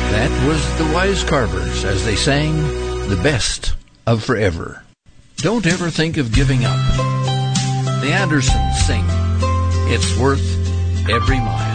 That was the Wise Carvers as they sang The Best of Forever. Don't ever think of giving up. The Andersons sing It's Worth Every Mile.